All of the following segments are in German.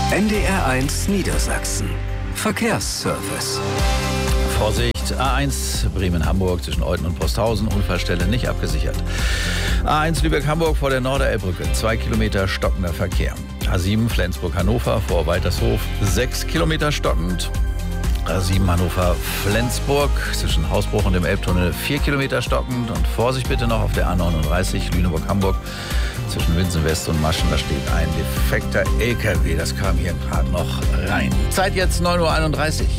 NDR1 Niedersachsen. Verkehrsservice. Vorsicht, A1 Bremen-Hamburg zwischen Euthen und Posthausen, Unfallstelle nicht abgesichert. A1 Lübeck-Hamburg vor der Norderelbbrücke, 2 Kilometer stockender Verkehr. A7 Flensburg-Hannover vor Waltershof, 6 Kilometer stockend. A7 Hannover-Flensburg zwischen Hausbruch und dem Elbtunnel 4 Kilometer stockend. Und Vorsicht bitte noch auf der A39 Lüneburg-Hamburg zwischen Winsen-West und Maschen. Da steht ein defekter LKW. Das kam hier gerade noch rein. Zeit jetzt 9:31 Uhr.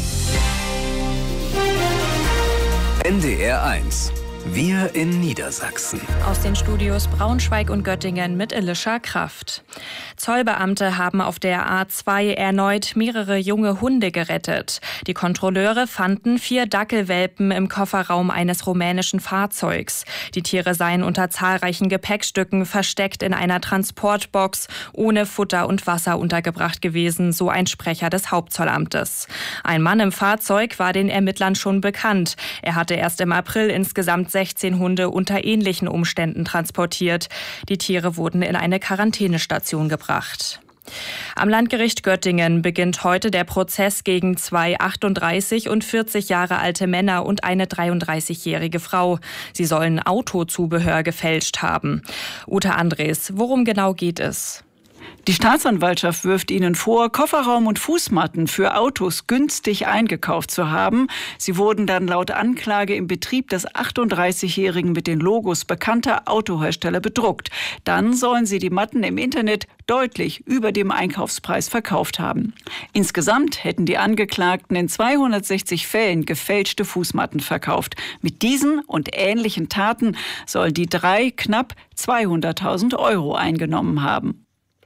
NDR1. Wir in Niedersachsen. Aus den Studios Braunschweig und Göttingen mit Elisha Kraft. Zollbeamte haben auf der A2 erneut mehrere junge Hunde gerettet. Die Kontrolleure fanden 4 Dackelwelpen im Kofferraum eines rumänischen Fahrzeugs. Die Tiere seien unter zahlreichen Gepäckstücken versteckt in einer Transportbox ohne Futter und Wasser untergebracht gewesen, so ein Sprecher des Hauptzollamtes. Ein Mann im Fahrzeug war den Ermittlern schon bekannt. Er hatte erst im April insgesamt 16 Hunde unter ähnlichen Umständen transportiert. Die Tiere wurden in eine Quarantänestation gebracht. Am Landgericht Göttingen beginnt heute der Prozess gegen 2 38 und 40 Jahre alte Männer und eine 33-jährige Frau. Sie sollen Autozubehör gefälscht haben. Ute Andres, worum genau geht es? Die Staatsanwaltschaft wirft ihnen vor, Kofferraum und Fußmatten für Autos günstig eingekauft zu haben. Sie wurden dann laut Anklage im Betrieb des 38-Jährigen mit den Logos bekannter Autohersteller bedruckt. Dann sollen sie die Matten im Internet deutlich über dem Einkaufspreis verkauft haben. Insgesamt hätten die Angeklagten in 260 Fällen gefälschte Fußmatten verkauft. Mit diesen und ähnlichen Taten sollen die 3 knapp 200.000 € eingenommen haben.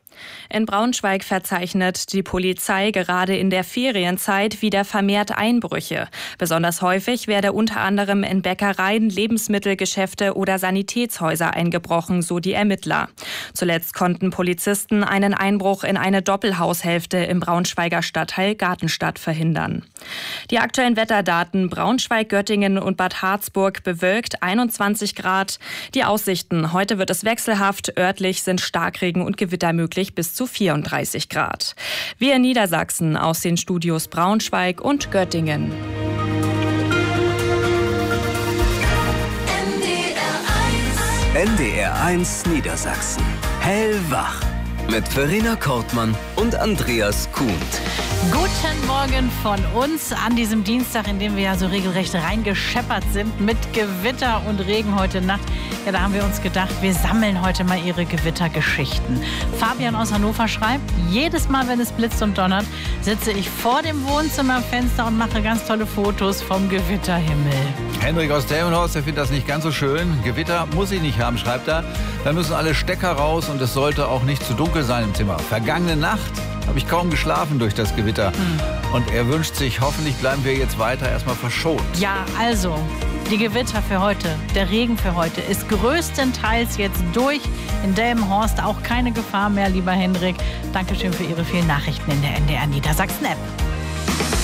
In Braunschweig verzeichnet die Polizei gerade in der Ferienzeit wieder vermehrt Einbrüche. Besonders häufig werde unter anderem in Bäckereien, Lebensmittelgeschäfte oder Sanitätshäuser eingebrochen, so die Ermittler. Zuletzt konnten Polizisten einen Einbruch in eine Doppelhaushälfte im Braunschweiger Stadtteil Gartenstadt verhindern. Die aktuellen Wetterdaten: Braunschweig, Göttingen und Bad Harzburg bewölkt, 21 Grad. Die Aussichten: Heute wird es wechselhaft, örtlich sind Starkregen und Gewitter möglich bis zu 34 Grad. Wir in Niedersachsen aus den Studios Braunschweig und Göttingen. NDR1 Niedersachsen. Hellwach. Mit Verena Kortmann und Andreas Kuhnt. Guten Morgen von uns an diesem Dienstag, in dem wir ja so regelrecht reingescheppert sind mit Gewitter und Regen heute Nacht. Ja, da haben wir uns gedacht, wir sammeln heute mal Ihre Gewittergeschichten. Fabian aus Hannover schreibt: Jedes Mal, wenn es blitzt und donnert, sitze ich vor dem Wohnzimmerfenster und mache ganz tolle Fotos vom Gewitterhimmel. Henrik aus Delmenhorst, der findet das nicht ganz so schön. Gewitter muss ich nicht haben, schreibt er. Da müssen alle Stecker raus und es sollte auch nicht zu dunkel sein im Zimmer. Vergangene Nacht habe ich kaum geschlafen durch das Gewitter. Und er wünscht sich, hoffentlich bleiben wir jetzt weiter erstmal verschont. Ja, also, die Gewitter für heute, der Regen für heute ist größtenteils jetzt durch. In Delmenhorst auch keine Gefahr mehr, lieber Hendrik. Dankeschön für Ihre vielen Nachrichten in der NDR Niedersachsen-App.